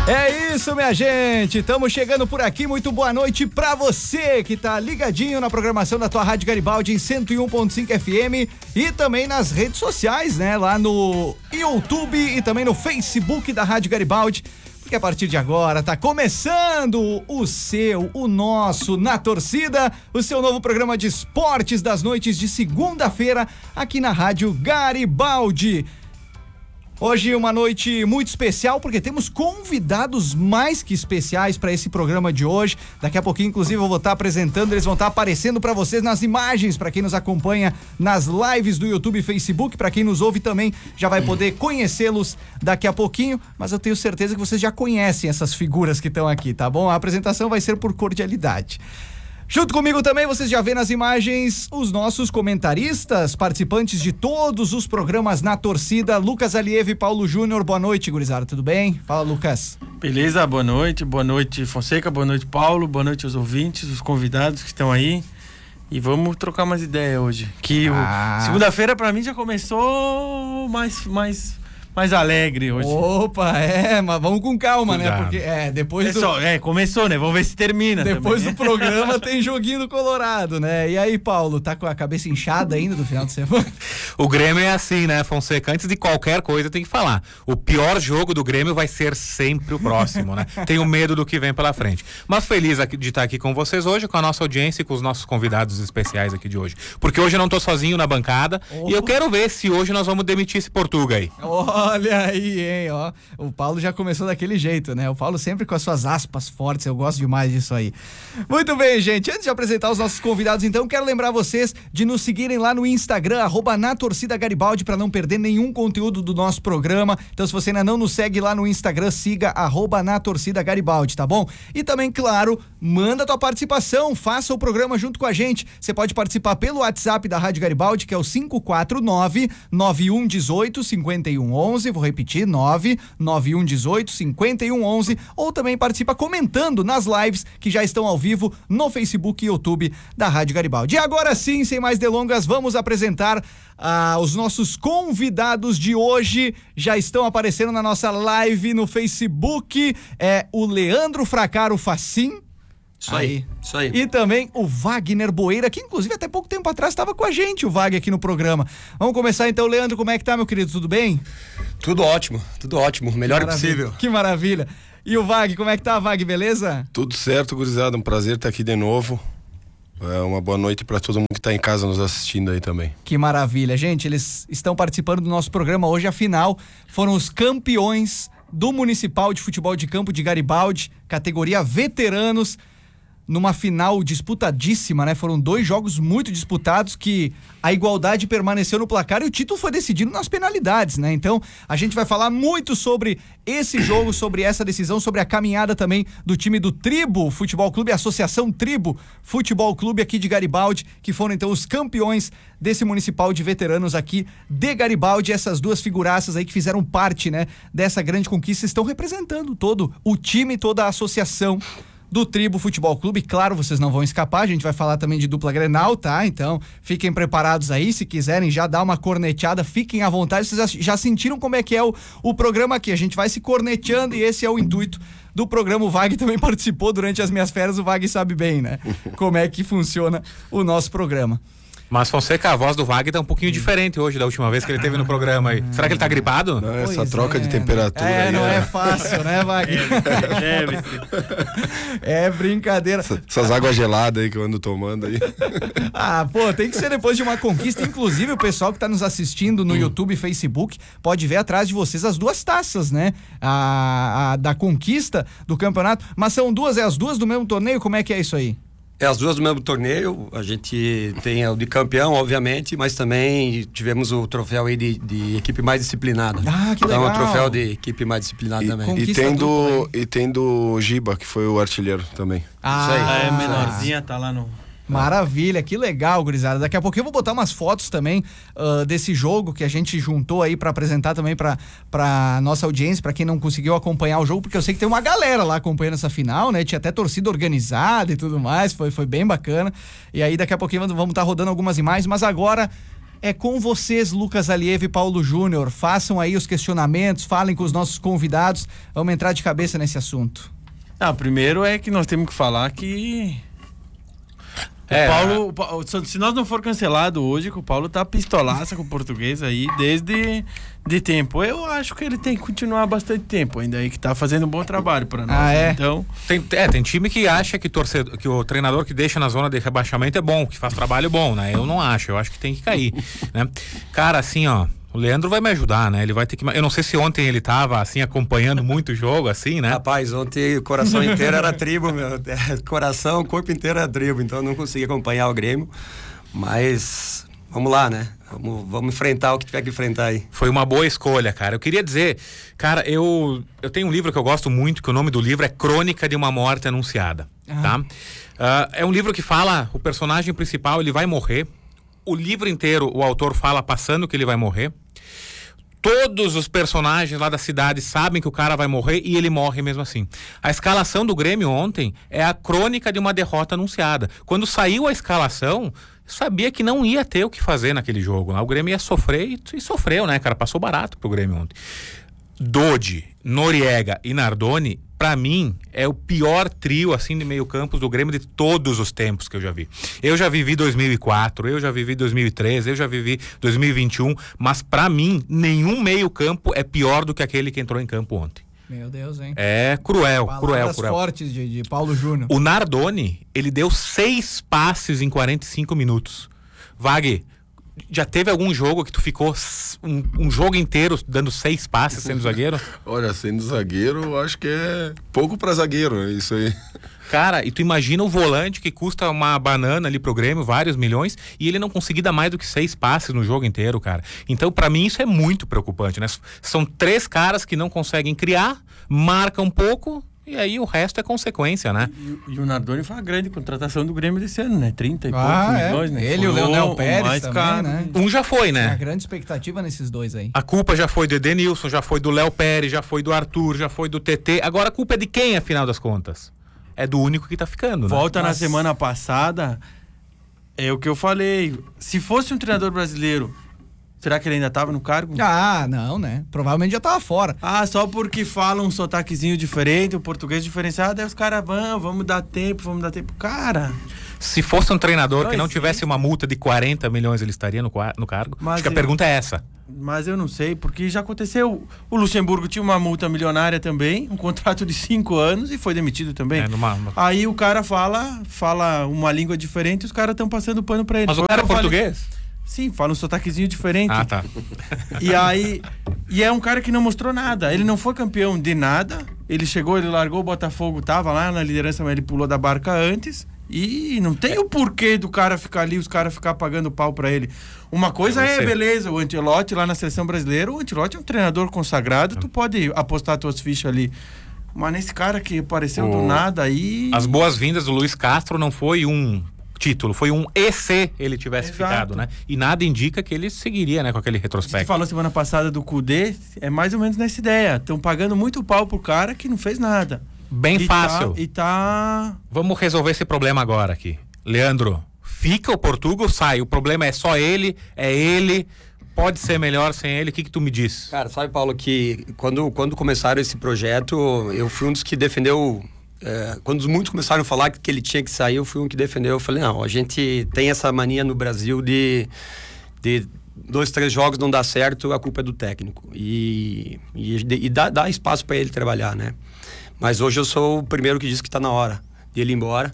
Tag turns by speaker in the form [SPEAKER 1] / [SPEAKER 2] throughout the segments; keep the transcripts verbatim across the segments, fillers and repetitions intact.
[SPEAKER 1] É isso, minha gente, estamos chegando por aqui, muito boa noite pra você que tá ligadinho na programação da tua Rádio Garibaldi em cento e um ponto cinco F M e também nas redes sociais, né, lá no YouTube e também no Facebook da Rádio Garibaldi, porque a partir de agora tá começando o seu, o nosso, Na Torcida, o seu novo programa de esportes das noites de segunda-feira aqui na Rádio Garibaldi. Hoje uma noite muito especial porque temos convidados mais que especiais para esse programa de hoje. Daqui a pouquinho, inclusive, eu vou estar apresentando, eles vão estar aparecendo para vocês nas imagens, para quem nos acompanha nas lives do YouTube e Facebook, para quem nos ouve também já vai poder conhecê-los daqui a pouquinho, mas eu tenho certeza que vocês já conhecem essas figuras que estão aqui, tá bom? A apresentação vai ser por cordialidade. Junto comigo também, vocês já vê nas imagens os nossos comentaristas, participantes de todos os programas Na Torcida, Lucas Alieve e Paulo Júnior. Boa noite, gurizada, tudo bem? Fala, Lucas.
[SPEAKER 2] Beleza, boa noite, boa noite, Fonseca, boa noite, Paulo, boa noite aos ouvintes, os convidados que estão aí. E vamos trocar umas ideias hoje. Que ah. segunda-feira pra mim já começou mais... mais... mais alegre hoje.
[SPEAKER 1] Opa, é, mas vamos com calma, Cuidado. né? Porque é, depois
[SPEAKER 2] é
[SPEAKER 1] do...
[SPEAKER 2] Só, é, começou, né? Vamos ver se termina
[SPEAKER 1] Depois
[SPEAKER 2] também.
[SPEAKER 1] do programa tem joguinho do Colorado, né? E aí, Paulo, tá com a cabeça inchada ainda do final de semana?
[SPEAKER 3] O Grêmio é assim, né, Fonseca? Antes de qualquer coisa tem que falar. O pior jogo do Grêmio vai ser sempre o próximo, né? Tenho medo do que vem pela frente. Mas feliz de estar aqui com vocês hoje, com a nossa audiência e com os nossos convidados especiais aqui de hoje. Porque hoje eu não tô sozinho na bancada oh. e eu quero ver se hoje nós vamos demitir esse Portuga aí.
[SPEAKER 1] Olha aí, hein, ó, o Paulo já começou daquele jeito, né? O Paulo sempre com as suas aspas fortes, eu gosto demais disso aí. Muito bem, gente, antes de apresentar os nossos convidados, então, quero lembrar vocês de nos seguirem lá no Instagram, arroba Na Torcida Garibaldi, para não perder nenhum conteúdo do nosso programa. Então, se você ainda não nos segue lá no Instagram, siga arroba Na Torcida Garibaldi, tá bom? E também, claro, manda tua participação, faça o programa junto com a gente. Você pode participar pelo WhatsApp da Rádio Garibaldi, que é o cinco quatro nove, nove um um oito, cinco um um um, vou repetir, nove nove um um oito, cinco um um um, ou também participa comentando nas lives que já estão ao vivo no Facebook e YouTube da Rádio Garibaldi. E agora sim, sem mais delongas, vamos apresentar ah, os nossos convidados de hoje. Já estão aparecendo na nossa live no Facebook, é o Leandro Fracaro Facim.
[SPEAKER 4] Isso aí, aí, isso aí.
[SPEAKER 1] E também o Wagner Boeira, que inclusive até pouco tempo atrás estava com a gente, o Wagner, aqui no programa. Vamos começar então, Leandro, como é que tá, meu querido? Tudo bem?
[SPEAKER 4] Tudo ótimo, tudo ótimo, o melhor possível.
[SPEAKER 1] Que maravilha. E o Wagner, como é que tá, Wagner, beleza?
[SPEAKER 5] Tudo certo, gurizada, um prazer estar aqui de novo. É uma boa noite para todo mundo que está em casa nos assistindo aí também.
[SPEAKER 1] Que maravilha, gente, eles estão participando do nosso programa hoje, afinal, foram os campeões do Municipal de Futebol de Campo de Garibaldi, categoria veteranos, numa final disputadíssima, né? Foram dois jogos muito disputados que a igualdade permaneceu no placar e o título foi decidido nas penalidades, né? Então, a gente vai falar muito sobre esse jogo, sobre essa decisão, sobre a caminhada também do time do Tribo Futebol Clube, Associação Tribo Futebol Clube aqui de Garibaldi, que foram então os campeões desse Municipal de Veteranos aqui de Garibaldi. Essas duas figuraças aí que fizeram parte, né, dessa grande conquista, estão representando todo o time, toda a associação do Tribo Futebol Clube. Claro, vocês não vão escapar, a gente vai falar também de dupla Grenal, tá? Então, fiquem preparados aí, se quiserem já dar uma corneteada, fiquem à vontade. Vocês já, já sentiram como é que é o, o programa aqui, a gente vai se corneteando e esse é o intuito do programa. O Vag também participou durante as minhas férias, o Vag sabe bem, né? Como é que funciona o nosso programa.
[SPEAKER 3] Mas, Fonseca, a voz do Wagner tá um pouquinho diferente hoje da última vez que ele teve no programa aí. Será que ele tá gripado?
[SPEAKER 5] Não, essa
[SPEAKER 1] pois
[SPEAKER 5] troca
[SPEAKER 1] é,
[SPEAKER 5] de temperatura
[SPEAKER 1] É,
[SPEAKER 5] aí,
[SPEAKER 1] não
[SPEAKER 5] é,
[SPEAKER 1] é fácil, né, Wagner? É, é brincadeira.
[SPEAKER 5] Essa, essas águas geladas aí que eu ando tomando aí.
[SPEAKER 1] Ah, pô, tem que ser depois de uma conquista. Inclusive, o pessoal que tá nos assistindo no hum. YouTube e Facebook pode ver atrás de vocês as duas taças, né? A, a da conquista do campeonato. Mas são duas, é as duas do mesmo torneio? Como é que é isso aí?
[SPEAKER 4] É as duas do mesmo torneio, a gente tem o de campeão, obviamente, mas também tivemos o troféu aí de, de equipe mais disciplinada.
[SPEAKER 1] Ah, que legal.
[SPEAKER 4] Então, o troféu de equipe mais disciplinada
[SPEAKER 5] e,
[SPEAKER 4] também.
[SPEAKER 5] E tem, do, e tem do Giba, que foi o artilheiro também.
[SPEAKER 1] Ah,
[SPEAKER 2] isso aí. É, menorzinha, tá lá no...
[SPEAKER 1] Maravilha, que legal, gurizada. Daqui a pouquinho eu vou botar umas fotos também uh, desse jogo que a gente juntou aí pra apresentar também pra, pra nossa audiência, pra quem não conseguiu acompanhar o jogo, porque eu sei que tem uma galera lá acompanhando essa final, né? Tinha até torcida organizada e tudo mais, foi, foi bem bacana. E aí daqui a pouquinho vamos estar tá rodando algumas imagens, mas agora é com vocês, Lucas Alieva e Paulo Júnior. Façam aí os questionamentos, falem com os nossos convidados. Vamos entrar de cabeça nesse assunto.
[SPEAKER 2] Ah, primeiro é que nós temos que falar que
[SPEAKER 3] É,
[SPEAKER 2] o Paulo, o Pa- se nós não for cancelado hoje, que o Paulo tá pistolaça com o português aí desde de tempo. Eu acho que ele tem que continuar bastante tempo ainda aí, que tá fazendo um bom trabalho para nós.
[SPEAKER 1] Ah, é?
[SPEAKER 2] Então,
[SPEAKER 3] Tem, é, tem time que acha que, torcedor, que o treinador que deixa na zona de rebaixamento é bom, que faz trabalho bom, né? Eu não acho, eu acho que tem que cair, né? Cara, assim, ó, o Leandro vai me ajudar, né? Ele vai ter que... Eu não sei se ontem ele tava, assim, acompanhando muito o jogo, assim, né?
[SPEAKER 4] Rapaz, ontem o coração inteiro era tribo, meu. Coração, corpo inteiro era tribo, então eu não consegui acompanhar o Grêmio. Mas vamos lá, né? Vamos, vamos enfrentar o que tiver que enfrentar aí.
[SPEAKER 3] Foi uma boa escolha, cara. Eu queria dizer, cara, eu, eu tenho um livro que eu gosto muito, que o nome do livro é Crônica de uma Morte Anunciada, tá? Uh, é um livro que fala, o personagem principal, ele vai morrer. O livro inteiro, o autor fala passando que ele vai morrer. Todos os personagens lá da cidade sabem que o cara vai morrer e ele morre mesmo assim. A escalação do Grêmio ontem é a crônica de uma derrota anunciada. Quando saiu a escalação, sabia que não ia ter o que fazer naquele jogo. O Grêmio ia sofrer e, e sofreu, né, cara? Passou barato pro Grêmio ontem. Dodi, Noriega e Nardoni, pra mim, é o pior trio, assim, de meio campo do Grêmio de todos os tempos que eu já vi. Eu já vivi dois mil e quatro, eu já vivi dois mil e treze, eu já vivi dois mil e vinte e um, mas pra mim, nenhum meio campo é pior do que aquele que entrou em campo ontem.
[SPEAKER 1] Meu Deus, hein?
[SPEAKER 3] É cruel,
[SPEAKER 1] Palavras
[SPEAKER 3] cruel, cruel.
[SPEAKER 1] fortes de, de Paulo Júnior.
[SPEAKER 3] O Nardoni, ele deu seis passes em quarenta e cinco minutos. Vag, já teve algum jogo que tu ficou s- um, um jogo inteiro dando seis passes sendo zagueiro?
[SPEAKER 5] Olha, sendo zagueiro, eu acho que é pouco pra zagueiro, é isso aí.
[SPEAKER 3] Cara, e tu imagina o volante que custa uma banana ali pro Grêmio, vários milhões, e ele não conseguir dar mais do que seis passes no jogo inteiro, cara. Então, pra mim, isso é muito preocupante, né? São três caras que não conseguem criar, marcam um pouco, e aí o resto é consequência, né?
[SPEAKER 2] E, e o Nardoni foi a grande contratação do Grêmio desse ano, né? trinta e
[SPEAKER 1] Ah,
[SPEAKER 2] poucos
[SPEAKER 1] é.
[SPEAKER 2] milhões, né?
[SPEAKER 1] Ele e o
[SPEAKER 2] Foi
[SPEAKER 1] Leonel Pérez
[SPEAKER 2] mais
[SPEAKER 1] também,
[SPEAKER 2] caro.
[SPEAKER 1] né?
[SPEAKER 3] Um já foi,
[SPEAKER 1] Tem uma
[SPEAKER 3] né?
[SPEAKER 1] grande expectativa nesses dois aí.
[SPEAKER 3] A culpa já foi do Edenilson, já foi do Léo Pérez, já foi do Arthur, já foi do T T. Agora a culpa é de quem, afinal das contas? É do único que tá ficando, né?
[SPEAKER 2] Volta na
[SPEAKER 1] Mas-
[SPEAKER 2] semana passada, é o que eu falei. Se fosse um treinador brasileiro, será que ele ainda tava no cargo?
[SPEAKER 1] Ah, não, né? Provavelmente já tava fora.
[SPEAKER 2] Ah, só porque fala um sotaquezinho diferente, o português diferenciado, aí os caras vão, vamos dar tempo, vamos dar tempo. Cara,
[SPEAKER 3] Se fosse um treinador
[SPEAKER 2] Não
[SPEAKER 3] que não
[SPEAKER 2] existe.
[SPEAKER 3] tivesse uma multa de quarenta milhões, ele estaria no, qua- no cargo?
[SPEAKER 2] Mas
[SPEAKER 3] Acho que a
[SPEAKER 2] eu-
[SPEAKER 3] pergunta é essa.
[SPEAKER 2] mas eu não sei, porque já aconteceu. O Luxemburgo tinha uma multa milionária também, um contrato de cinco anos e foi demitido também.
[SPEAKER 3] É, numa- numa-
[SPEAKER 2] Aí o cara fala, fala uma língua diferente e os caras estão passando pano pra ele.
[SPEAKER 3] Mas o
[SPEAKER 2] Foi
[SPEAKER 3] cara é
[SPEAKER 2] que eu falei.
[SPEAKER 3] português?
[SPEAKER 2] Sim, fala um sotaquezinho diferente.
[SPEAKER 3] Ah, tá.
[SPEAKER 2] E aí, e é um cara que não mostrou nada. Ele não foi campeão de nada. Ele chegou, ele largou o Botafogo, tava lá na liderança, mas ele pulou da barca antes. E não tem o porquê do cara ficar ali, os caras ficar pagando pau pra ele. Uma coisa
[SPEAKER 3] Deve
[SPEAKER 2] é,
[SPEAKER 3] ser.
[SPEAKER 2] beleza, o Ancelotti lá na seleção brasileira, o Ancelotti é um treinador consagrado, tu pode apostar tuas fichas ali. Mas nesse cara que apareceu do
[SPEAKER 3] O-
[SPEAKER 2] nada aí...
[SPEAKER 3] As boas-vindas do Luiz Castro não foi um título, foi um E C ele tivesse
[SPEAKER 2] Exato.
[SPEAKER 3] ficado, né? E nada indica que ele seguiria, né, com aquele
[SPEAKER 2] Você
[SPEAKER 3] retrospecto.
[SPEAKER 2] falou semana passada do Cudê, é mais ou menos nessa ideia. Estão pagando muito pau pro cara que não fez nada.
[SPEAKER 3] Bem
[SPEAKER 2] E
[SPEAKER 3] fácil.
[SPEAKER 2] Tá, e tá...
[SPEAKER 3] Vamos resolver esse problema agora aqui. Leandro, fica o Portugal, sai. O problema é só ele, é ele. Pode ser melhor sem ele. O que que tu me diz?
[SPEAKER 4] Cara, sabe, Paulo, que quando, quando começaram esse projeto, eu fui um dos que defendeu. É, quando muitos começaram a falar que ele tinha que sair, eu fui um que defendeu. Eu falei, não, a gente tem essa mania no Brasil de, de dois, três jogos não dá certo, a culpa é do técnico. E, e, e dá, dá espaço para ele trabalhar, né? Mas hoje eu sou o primeiro que diz que está na hora de ele ir embora.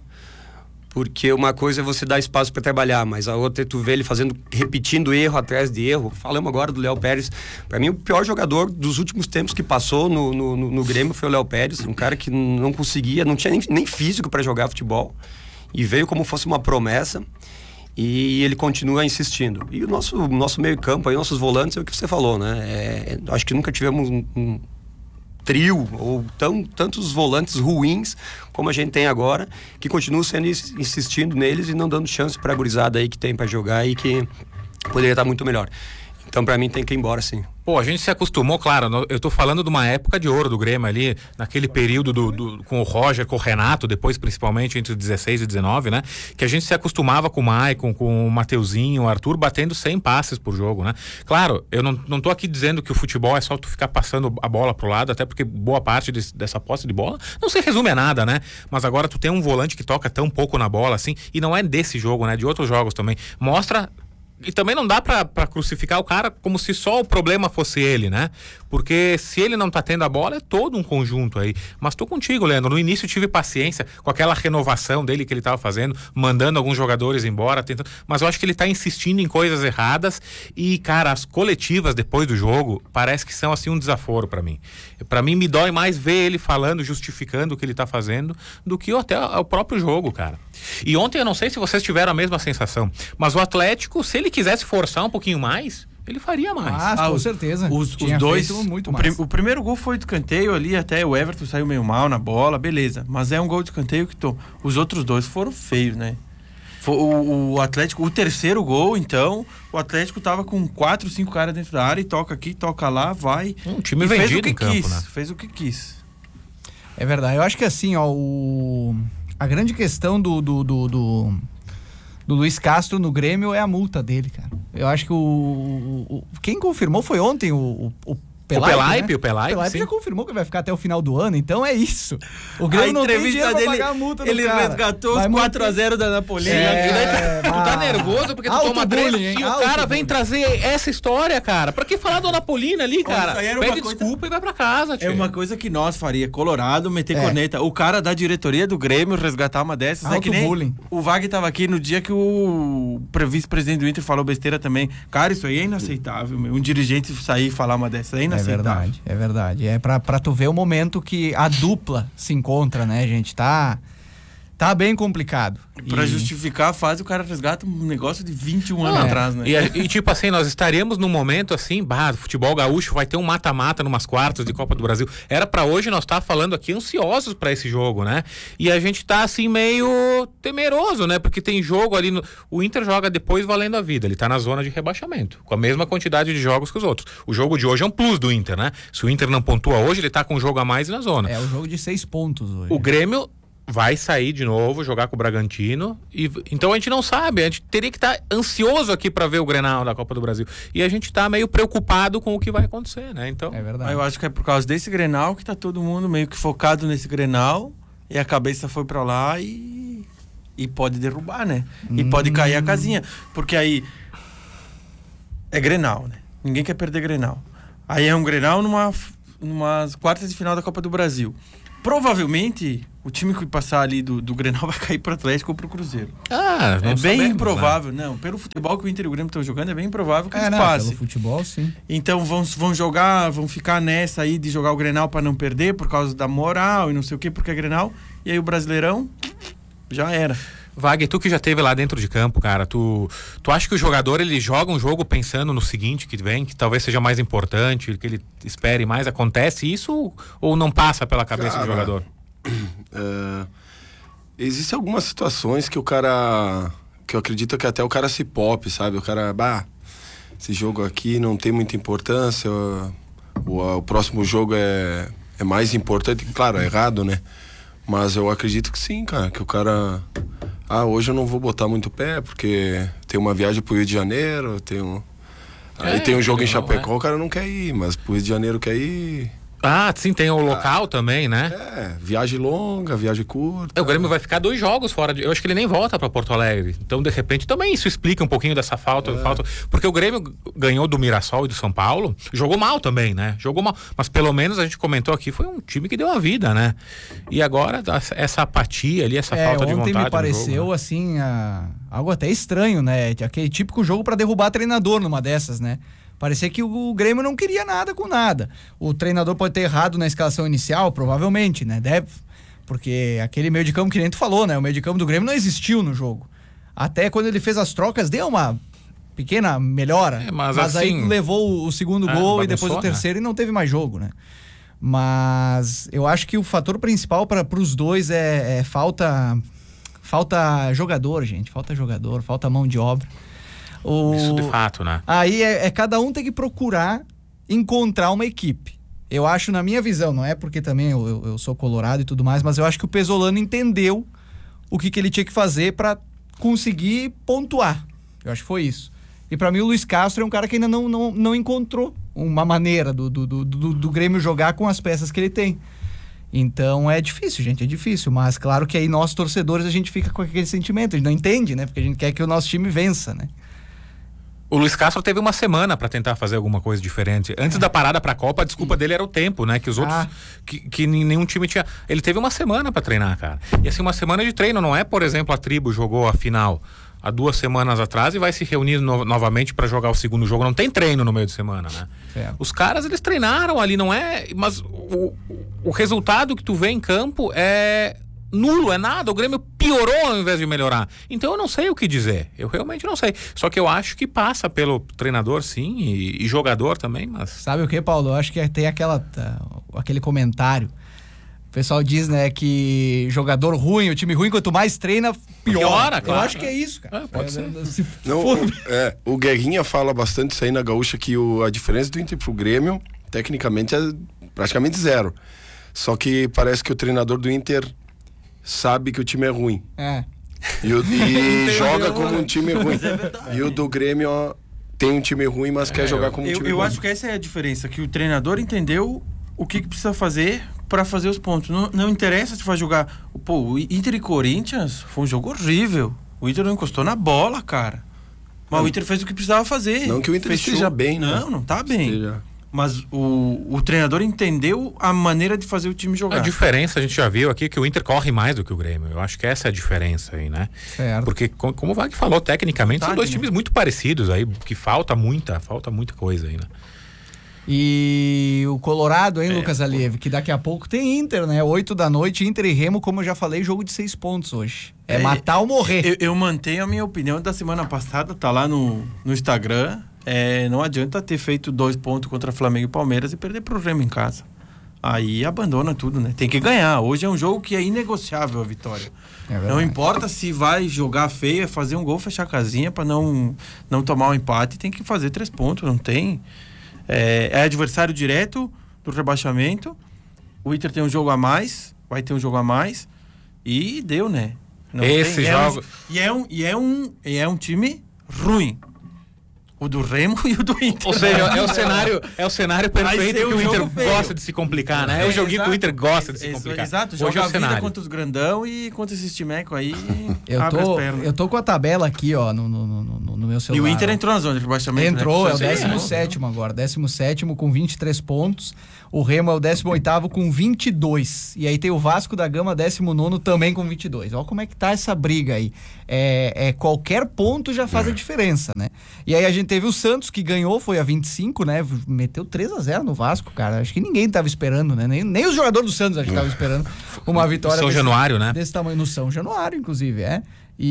[SPEAKER 4] Porque uma coisa é você dar espaço para trabalhar, mas a outra é tu ver ele fazendo, repetindo erro atrás de erro. Falamos agora do Léo Pérez. Para mim, o pior jogador dos últimos tempos que passou no, no, no Grêmio foi o Léo Pérez. Um cara que não conseguia, não tinha nem, nem físico para jogar futebol. E veio como fosse uma promessa. E ele continua insistindo. E o nosso, nosso meio campo, aí, nossos volantes, é o que você falou, né? É, acho que nunca tivemos um, um trio ou tão, tantos volantes ruins como a gente tem agora, que continuam sendo insistindo neles e não dando chance para a gurizada aí que tem para jogar e que poderia estar muito melhor. Então, pra mim, tem que ir embora, sim.
[SPEAKER 3] Pô, a gente se acostumou, claro, eu tô falando de uma época de ouro do Grêmio ali, naquele período do, do, com o Roger, com o Renato, depois principalmente entre dezesseis e dezenove, né? Que a gente se acostumava com o Maicon, com o Mateuzinho, o Arthur, batendo cem passes por jogo, né? Claro, eu não, não tô aqui dizendo que o futebol é só tu ficar passando a bola pro lado, até porque boa parte desse, dessa posse de bola não se resume a nada, né? Mas agora tu tem um volante que toca tão pouco na bola, assim, e não é desse jogo, né? De outros jogos também. Mostra... E também não dá pra, pra crucificar o cara como se só o problema fosse ele, né? Porque se ele não tá tendo a bola, é todo um conjunto aí. Mas tô contigo, Leandro. No início eu tive paciência com aquela renovação dele que ele tava fazendo, mandando alguns jogadores embora, tentando... mas eu acho que ele tá insistindo em coisas erradas e, cara, as coletivas depois do jogo parece que são, assim, um desaforo pra mim. Pra mim, me dói mais ver ele falando, justificando o que ele tá fazendo, do que até o próprio jogo, cara. E ontem eu não sei se vocês tiveram a mesma sensação, mas o Atlético, se ele quisesse forçar um pouquinho mais, ele faria mais.
[SPEAKER 1] Ah,
[SPEAKER 2] Ah,
[SPEAKER 1] com
[SPEAKER 2] os-
[SPEAKER 1] certeza.
[SPEAKER 2] Os, os
[SPEAKER 1] Tinha
[SPEAKER 2] dois,
[SPEAKER 1] feito muito
[SPEAKER 2] o,
[SPEAKER 1] mais.
[SPEAKER 2] prim- o primeiro gol foi de escanteio ali, até o Everton saiu meio mal na bola, beleza. Mas é um gol de escanteio que tô. Os outros dois foram feios, né? Foi o, o Atlético, o terceiro gol, então, o Atlético tava com quatro, cinco caras dentro da área e toca aqui, toca lá, vai.
[SPEAKER 3] Um time
[SPEAKER 2] E fez o
[SPEAKER 3] vendido
[SPEAKER 2] que
[SPEAKER 3] em campo,
[SPEAKER 2] quis,
[SPEAKER 3] né?
[SPEAKER 2] fez o que quis.
[SPEAKER 1] É verdade. Eu acho que assim, ó, o... a grande questão do, do, do, do, do Luiz Castro no Grêmio é a multa dele, cara. Eu acho que o... o- o- quem confirmou foi ontem o, o, o Pelaipe,
[SPEAKER 3] Pelaipe,
[SPEAKER 1] né?
[SPEAKER 3] o Pelaipe,
[SPEAKER 1] Pelaipe
[SPEAKER 3] sim.
[SPEAKER 1] já confirmou que vai ficar até o final do ano, então é isso. O Grêmio
[SPEAKER 2] A
[SPEAKER 1] não tem
[SPEAKER 2] entrevista
[SPEAKER 1] dinheiro pra
[SPEAKER 2] dele,
[SPEAKER 1] pagar a multa do
[SPEAKER 2] ele
[SPEAKER 1] cara.
[SPEAKER 2] resgatou
[SPEAKER 1] Vai
[SPEAKER 2] os
[SPEAKER 1] manter-
[SPEAKER 2] quatro a zero da Napolina.
[SPEAKER 1] É,
[SPEAKER 3] Tu tá
[SPEAKER 1] ah,
[SPEAKER 3] nervoso porque tu
[SPEAKER 1] alto
[SPEAKER 3] toma três
[SPEAKER 1] bullying, hein?
[SPEAKER 3] e o
[SPEAKER 1] Alto
[SPEAKER 3] cara vem
[SPEAKER 1] bullying.
[SPEAKER 3] trazer essa história, cara. Pra que falar do Anapolina ali, cara?
[SPEAKER 2] isso aí era uma
[SPEAKER 3] Pede
[SPEAKER 2] coisa-
[SPEAKER 3] desculpa e vai pra casa, tio.
[SPEAKER 2] É uma coisa que nós faria, Colorado, meter
[SPEAKER 1] É.
[SPEAKER 2] corneta. O cara da diretoria do Grêmio resgatar uma dessas. É
[SPEAKER 1] Alto
[SPEAKER 2] que nem
[SPEAKER 1] bullying.
[SPEAKER 2] o Wagner tava aqui no dia que o pre- vice-presidente do Inter falou besteira também. Cara, isso aí é inaceitável, meu. Um dirigente sair e falar uma dessas é
[SPEAKER 1] É
[SPEAKER 2] inaceitável.
[SPEAKER 1] verdade, é verdade. É pra, pra tu ver o momento que a dupla se encontra, né, gente? Tá, tá bem complicado.
[SPEAKER 2] Pra
[SPEAKER 1] E-
[SPEAKER 2] justificar a fase, o cara resgata um negócio de vinte e um
[SPEAKER 3] Não,
[SPEAKER 2] anos atrás, né?
[SPEAKER 3] E, a- e, tipo assim, nós estaríamos num momento assim, bah, futebol gaúcho vai ter um mata-mata numas quartas de Copa do Brasil. Era pra hoje nós estar falando aqui ansiosos pra esse jogo, né? E a gente tá assim meio temeroso, né? Porque tem jogo ali no... O Inter joga depois valendo a vida, ele tá na zona de rebaixamento, com a mesma quantidade de jogos que os outros. O jogo de hoje é um plus do Inter, né? Se o Inter não pontua hoje, ele tá com um jogo a mais na zona.
[SPEAKER 1] É o jogo de seis pontos hoje.
[SPEAKER 3] O Grêmio vai sair de novo, jogar com o Bragantino. E, então a gente não sabe, a gente teria que estar ansioso aqui para ver o Grenal da Copa do Brasil. E a gente está meio preocupado com o que vai acontecer, né? Então,
[SPEAKER 1] É
[SPEAKER 2] Mas
[SPEAKER 1] verdade.
[SPEAKER 2] eu acho que é por causa desse Grenal que tá todo mundo meio que focado nesse Grenal e a cabeça foi pra lá e e pode derrubar, né? E pode cair a casinha, porque aí é Grenal, né? Ninguém quer perder Grenal. Aí é um Grenal numa numas quartas de final da Copa do Brasil. Provavelmente o time que passar ali do, do Grenal vai cair pro Atlético ou pro Cruzeiro.
[SPEAKER 3] ah, não
[SPEAKER 2] É bem
[SPEAKER 3] sabemos,
[SPEAKER 2] improvável, não. Pelo futebol que o Inter e o Grêmio estão jogando, é bem improvável que
[SPEAKER 1] É,
[SPEAKER 2] eles
[SPEAKER 1] né?
[SPEAKER 2] passem.
[SPEAKER 1] Pelo futebol, sim.
[SPEAKER 2] Então vão, vão jogar, vão ficar nessa aí de jogar o Grenal pra não perder por causa da moral e não sei o que, porque é Grenal. E aí o Brasileirão já era.
[SPEAKER 3] Wagner, tu que já esteve lá dentro de campo, cara, tu, tu acha que o jogador ele joga um jogo pensando no seguinte que vem, que talvez seja mais importante, que ele espere mais? Acontece isso ou não passa pela cabeça
[SPEAKER 5] Cara,
[SPEAKER 3] do jogador?
[SPEAKER 5] É, existem algumas situações que o cara, que eu acredito que até o cara se pop, sabe? O cara, bah, esse jogo aqui não tem muita importância, o, o próximo jogo é, é mais importante, claro, é errado, né? Mas eu acredito que sim, cara, que o cara, ah, hoje eu não vou botar muito pé, porque tem uma viagem pro Rio de Janeiro, tem um, aí
[SPEAKER 3] É,
[SPEAKER 5] tem um jogo em
[SPEAKER 3] não,
[SPEAKER 5] Chapecó,
[SPEAKER 3] é.
[SPEAKER 5] o cara não quer ir, mas pro Rio de Janeiro quer ir.
[SPEAKER 3] Ah, sim, tem o local também, né?
[SPEAKER 5] É, viagem longa, viagem curta.
[SPEAKER 3] É, o Grêmio vai ficar dois jogos fora de... Eu acho que ele nem volta pra Porto Alegre. Então, de repente, também isso explica um pouquinho dessa falta, falta. Porque o Grêmio ganhou do Mirassol e do São Paulo. Jogou mal também, né? Jogou mal. Mas pelo menos a gente comentou aqui, foi um time que deu a vida, né? E agora, essa apatia ali, essa
[SPEAKER 1] É,
[SPEAKER 3] falta de
[SPEAKER 1] ontem
[SPEAKER 3] vontade.
[SPEAKER 1] me pareceu,
[SPEAKER 3] no jogo, né?
[SPEAKER 1] assim, a- algo até estranho, né? Aquele típico jogo pra derrubar treinador numa dessas, né? Parecia que o Grêmio não queria nada com nada. O treinador pode ter errado na escalação inicial, provavelmente, né? Deve, porque aquele meio de campo que nem tu falou, né? O meio de campo do Grêmio não existiu no jogo. Até quando ele fez as trocas, deu uma pequena melhora.
[SPEAKER 3] É, mas
[SPEAKER 1] mas
[SPEAKER 3] assim-
[SPEAKER 1] aí levou o segundo
[SPEAKER 3] É,
[SPEAKER 1] gol e
[SPEAKER 3] bagunçou,
[SPEAKER 1] depois o
[SPEAKER 3] né?
[SPEAKER 1] terceiro e não teve mais jogo, né? Mas eu acho que o fator principal para os dois é, é falta falta jogador, gente. Falta jogador, falta mão de obra. O...
[SPEAKER 3] Isso de fato, né?
[SPEAKER 1] Aí é, é cada um tem que procurar encontrar uma equipe. Eu acho, na minha visão, não é porque também eu, eu, eu sou colorado e tudo mais, mas eu acho que o Pesolano entendeu o que, que ele tinha que fazer para conseguir pontuar. Eu acho que foi isso. E para mim o Luiz Castro é um cara que ainda não, não, não encontrou uma maneira do, do, do, do, do Grêmio jogar com as peças que ele tem. Então é difícil, gente, é difícil. Mas claro que aí nós, torcedores, a gente fica com aquele sentimento. A gente não entende, né? Porque a gente quer que o nosso time vença, né?
[SPEAKER 3] O Luiz Castro teve uma semana para tentar fazer alguma coisa diferente. Antes é. da parada para a Copa, a desculpa dele era o tempo, né? Que os outros, ah. que, que nenhum time tinha. Ele teve uma semana para treinar, cara. E assim, uma semana de treino, não é, por exemplo, a Tribo jogou a final há duas semanas atrás e vai se reunir no, novamente para jogar o segundo jogo. Não tem treino no meio de semana, né? É. Os caras, eles treinaram ali, não é? Mas o, o resultado que tu vê em campo é nulo, é nada. O Grêmio piorou ao invés de melhorar. Então eu não sei o que dizer. Eu realmente não sei. Só que eu acho que passa pelo treinador, sim, e, e jogador também, mas... Sabe
[SPEAKER 1] o que, Paulo? Eu acho que tem aquela, aquele comentário. O pessoal diz, né, que jogador ruim, o time ruim, quanto mais treina, piora. piora claro. Eu acho que é isso, cara.
[SPEAKER 3] É, pode é, ser.
[SPEAKER 1] Se
[SPEAKER 5] não,
[SPEAKER 1] for...
[SPEAKER 5] o, é, o Guerrinha fala bastante isso aí na Gaúcha, que o, a diferença do Inter pro Grêmio, tecnicamente, é praticamente zero. Só que parece que o treinador do Inter sabe que o time é ruim.
[SPEAKER 1] É.
[SPEAKER 5] E, o, e joga como um time ruim. É e o do Grêmio, ó, tem um time ruim, mas é, quer jogar como um
[SPEAKER 2] eu,
[SPEAKER 5] time
[SPEAKER 2] eu
[SPEAKER 5] ruim.
[SPEAKER 2] Eu acho que essa é a diferença, que o treinador entendeu o que, que precisa fazer para fazer os pontos. Não, não interessa se vai jogar... Pô, o Inter e Corinthians foi um jogo horrível. O Inter não encostou na bola, cara. Mas não, o Inter fez o que precisava fazer.
[SPEAKER 5] Não que o Inter
[SPEAKER 2] Fechou.
[SPEAKER 5] esteja bem, né?
[SPEAKER 2] Não, não tá bem.
[SPEAKER 5] Esteja...
[SPEAKER 2] Mas o, o treinador entendeu a maneira de fazer o time jogar.
[SPEAKER 3] A diferença, a gente já viu aqui, que o Inter corre mais do que o Grêmio. Eu acho que essa é a diferença aí, né?
[SPEAKER 1] Certo.
[SPEAKER 3] Porque, como o Wagner falou, tecnicamente,
[SPEAKER 2] Vontade,
[SPEAKER 3] são dois
[SPEAKER 2] né?
[SPEAKER 3] times muito parecidos aí, que falta muita, falta muita coisa aí, né?
[SPEAKER 1] E o Colorado, hein, é, Lucas Alieve, que daqui a pouco tem Inter, né? Oito da noite, Inter e Remo, como eu já falei, jogo de seis pontos hoje. É, é matar ou morrer.
[SPEAKER 2] Eu, eu mantenho a minha opinião da semana passada, tá lá no, no Instagram. É, não adianta ter feito dois pontos contra Flamengo e Palmeiras e perder pro Remo em casa. Aí abandona tudo, né? Tem que ganhar. Hoje é um jogo que é inegociável a vitória. É não importa se vai jogar feio, é fazer um gol, fechar a casinha pra não, não tomar um empate. Tem que fazer três pontos, não tem... É, é adversário direto do rebaixamento. O Inter tem um jogo a mais, vai ter um jogo a mais e deu, né?
[SPEAKER 3] Não Esse
[SPEAKER 2] tem,
[SPEAKER 3] jogo.
[SPEAKER 2] É um, e, é um, e, é um, e é um time ruim. O do Remo e o do Inter.
[SPEAKER 3] Ou seja, é o cenário, é o cenário perfeito que o Inter feio. gosta de se complicar, né? É, é o joguinho exato. que o Inter gosta de se complicar.
[SPEAKER 2] Exato, joga Hoje é o a vida cenário. Contra os grandão e contra esses timecos aí.
[SPEAKER 1] Eu tô, eu tô com a tabela aqui, ó, no, no, no, no meu celular.
[SPEAKER 2] E o Inter
[SPEAKER 1] ó.
[SPEAKER 2] entrou na zona de rebaixamento.
[SPEAKER 1] Entrou,
[SPEAKER 2] né?
[SPEAKER 1] é o décimo sétimo agora. décimo sétimo com vinte e três pontos. O Remo é o décimo oitavo com vinte e dois. E aí tem o Vasco da Gama, décimo nono também com vinte e dois. Olha como é que tá essa briga aí. É, é, qualquer ponto já faz a diferença, né? E aí a gente teve o Santos, que ganhou, foi a vinte e cinco, né? Meteu três a zero no Vasco, cara. Acho que ninguém tava esperando, né? Nem, nem os jogadores do Santos acho que estavam esperando uma vitória.
[SPEAKER 3] São
[SPEAKER 1] desse,
[SPEAKER 3] Januário, né?
[SPEAKER 1] Desse tamanho, no São Januário, inclusive, é.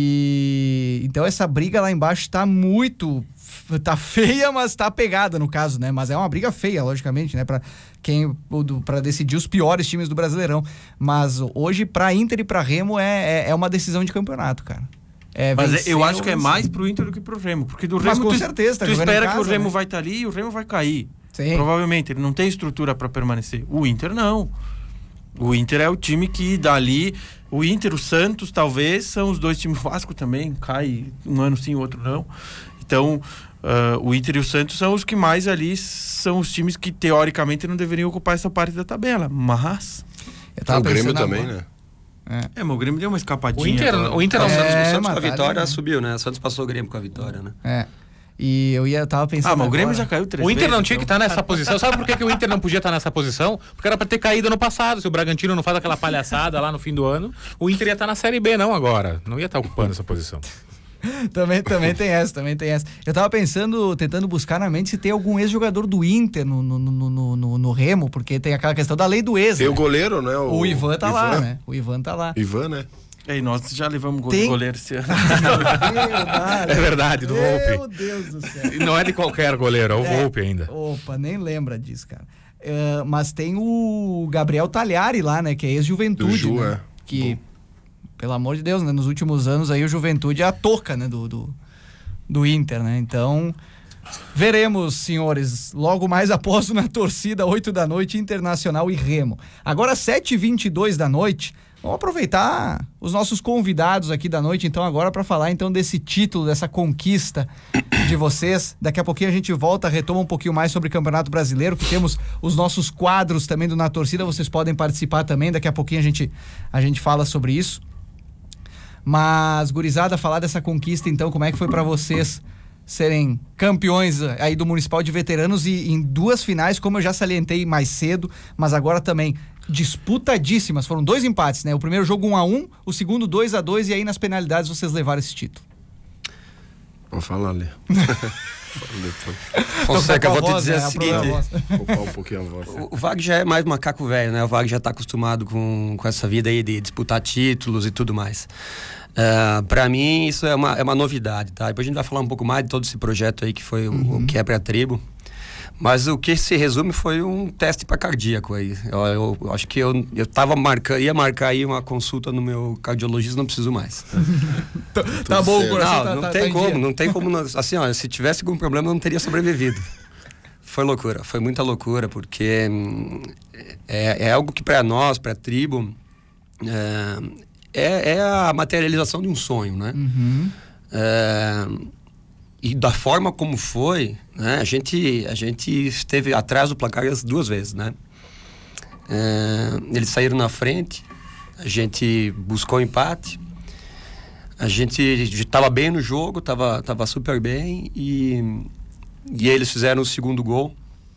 [SPEAKER 1] E então essa briga lá embaixo tá muito... Tá feia, mas tá pegada no caso, né? Mas é uma briga feia, logicamente, né? Pra quem... Pra decidir os piores times do Brasileirão. Mas hoje, pra Inter e pra Remo, é, é, é uma decisão de campeonato, cara. É,
[SPEAKER 2] mas eu acho que é mais pro Inter do que pro Remo. Porque do Remo,
[SPEAKER 1] mas com
[SPEAKER 2] tu,
[SPEAKER 1] certeza, tá
[SPEAKER 2] tu espera casa, que o Remo
[SPEAKER 1] né?
[SPEAKER 2] vai estar tá ali e o Remo vai cair.
[SPEAKER 1] Sim.
[SPEAKER 2] Provavelmente, ele não tem estrutura pra permanecer. O Inter não. O Inter é o time que dali... O Inter, o Santos, talvez, são os dois times. O Vasco também cai um ano sim, o outro não. Então, uh, o Inter e o Santos são os que mais ali são os times que, teoricamente, não deveriam ocupar essa parte da tabela. Mas...
[SPEAKER 5] O Grêmio também, agora. né?
[SPEAKER 2] É, mas o Grêmio deu uma escapadinha.
[SPEAKER 3] O Inter, o Inter
[SPEAKER 4] é,
[SPEAKER 3] é,
[SPEAKER 4] o Santos,
[SPEAKER 1] é,
[SPEAKER 4] o Santos com a
[SPEAKER 1] batalha,
[SPEAKER 4] vitória
[SPEAKER 1] né?
[SPEAKER 4] subiu, né? O Santos passou o Grêmio com a vitória, né?
[SPEAKER 1] É. E eu ia, eu tava pensando.
[SPEAKER 2] Ah, mas o Grêmio
[SPEAKER 1] agora,
[SPEAKER 2] já caiu três
[SPEAKER 3] O Inter
[SPEAKER 2] vezes,
[SPEAKER 3] não tinha
[SPEAKER 2] então.
[SPEAKER 3] que estar tá nessa posição. Sabe por que, que o Inter não podia estar tá nessa posição? Porque era pra ter caído no passado. Se o Bragantino não faz aquela palhaçada lá no fim do ano, o Inter ia estar tá na Série B, não agora. Não ia estar tá ocupando essa posição.
[SPEAKER 1] também, também tem essa, também tem essa. Eu tava pensando, tentando buscar na mente se tem algum ex-jogador do Inter no, no, no, no, no, no Remo, porque tem aquela questão da lei do ex.
[SPEAKER 5] Tem
[SPEAKER 1] né?
[SPEAKER 5] o goleiro, né?
[SPEAKER 1] O, o Ivan tá Ivan. lá, né? O Ivan tá lá.
[SPEAKER 5] Ivan, né?
[SPEAKER 2] E aí, nós já levamos gol
[SPEAKER 1] Tem...
[SPEAKER 2] do goleiro esse ano.
[SPEAKER 3] É verdade, do Volpe.
[SPEAKER 1] Meu Deus do céu.
[SPEAKER 3] E não é de qualquer goleiro, é o é. Volpe ainda.
[SPEAKER 1] Opa, nem lembra disso, cara. Uh, mas tem o Gabriel Talhari lá, né? Que é ex-Juventude.
[SPEAKER 5] Ju,
[SPEAKER 1] né?
[SPEAKER 5] é.
[SPEAKER 1] Que, pelo amor de Deus, né? Nos últimos anos aí o Juventude é a touca, né? Do, do, do Inter, né? Então, veremos, senhores, logo mais aposto na torcida, oito da noite, Internacional e Remo. Agora, sete e vinte e dois da noite, vamos aproveitar os nossos convidados aqui da noite, então, agora para falar, então, desse título, dessa conquista de vocês. Daqui a pouquinho a gente volta, retoma um pouquinho mais sobre o Campeonato Brasileiro, que temos os nossos quadros também do Na Torcida, vocês podem participar também, daqui a pouquinho a gente, a gente fala sobre isso. Mas, gurizada, falar dessa conquista, então, como é que foi para vocês serem campeões aí do Municipal de Veteranos e em duas finais, como eu já salientei mais cedo, mas agora também disputadíssimas, foram dois empates, né? O primeiro jogo um a um, o segundo dois a dois, e aí nas penalidades vocês levaram esse título.
[SPEAKER 5] Vamos falar ali.
[SPEAKER 4] Fonseca, eu vou te dizer
[SPEAKER 1] né?
[SPEAKER 4] o seguinte,
[SPEAKER 5] Poupar um pouquinho a voz.
[SPEAKER 4] o, o Vag já é mais macaco velho, né? O Vag já tá acostumado com, com essa vida aí de disputar títulos e tudo mais. Uh, para mim isso é uma, é uma novidade, tá? Depois a gente vai falar um pouco mais de todo esse projeto aí que foi o, uhum. o Quebra a Tribo. Mas o que se resume foi um teste para cardíaco aí. Eu, eu, eu acho que eu, eu tava marcando, ia marcar aí uma consulta no meu cardiologista, não preciso mais.
[SPEAKER 1] tá, tá bom, coração.
[SPEAKER 4] Não,
[SPEAKER 1] tá,
[SPEAKER 4] não
[SPEAKER 1] tá,
[SPEAKER 4] tem
[SPEAKER 1] tá
[SPEAKER 4] como, não tem como, assim, ó, se tivesse algum problema eu não teria sobrevivido. Foi loucura, foi muita loucura, porque é, é algo que para nós, para a tribo, é, é, é a materialização de um sonho, né?
[SPEAKER 1] Uhum.
[SPEAKER 4] É, e da forma como foi, né? A gente, a gente esteve atrás do placar as duas vezes, né? É, eles saíram na frente, a gente buscou empate, a gente estava bem no jogo, estava tava super bem, e, e eles fizeram o segundo gol,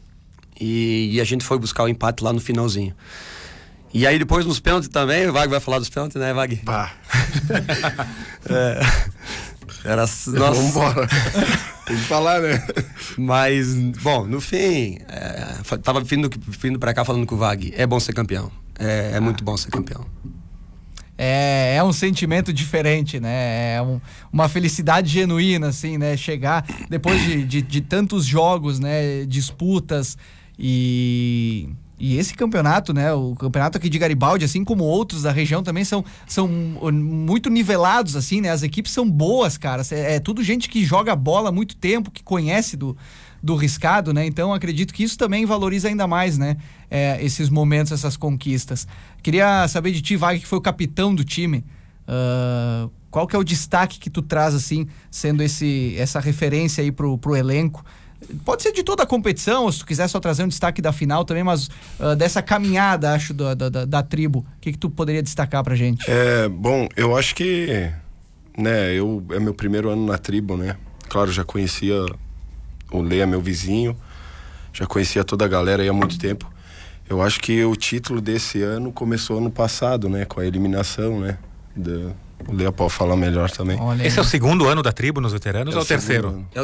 [SPEAKER 4] e, e a gente foi buscar o empate lá no finalzinho. E aí depois nos pênaltis também, o Vag vai falar dos pênaltis, né, Vag?
[SPEAKER 5] Pá.
[SPEAKER 4] é, era, nossa.
[SPEAKER 5] Vamos embora. Tem que falar, né?
[SPEAKER 4] Mas, bom, no fim, é, tava vindo, vindo pra cá falando com o Vag, é bom ser campeão. É, é muito bom ser campeão.
[SPEAKER 1] É, é um sentimento diferente, né? É um, uma felicidade genuína, assim, né? Chegar depois de, de, de tantos jogos, né? Disputas e... E esse campeonato, né, o campeonato aqui de Garibaldi, assim como outros da região também são, são muito nivelados, assim, né, as equipes são boas, cara, é, é tudo gente que joga bola há muito tempo, que conhece do, do riscado, né, então acredito que isso também valoriza ainda mais, né, é, esses momentos, essas conquistas. Queria saber de ti, Vag, que foi o capitão do time, uh, qual que é o destaque que tu traz, assim, sendo esse, essa referência aí pro, pro elenco? Pode ser de toda a competição, ou se tu quiser só trazer um destaque da final também, mas uh, dessa caminhada, acho, da, da, da tribo, o que que tu poderia destacar pra gente?
[SPEAKER 5] É, bom, eu acho que, né, eu, é meu primeiro ano na tribo, né? Claro, já conhecia o Leia, meu vizinho, já conhecia toda a galera aí há muito tempo. Eu acho que o título desse ano começou ano passado, né? Com a eliminação, né? Da... O Leia pode falar melhor também.
[SPEAKER 3] Olha, esse é o segundo ano da tribo nos veteranos, é ou o terceiro?
[SPEAKER 4] É o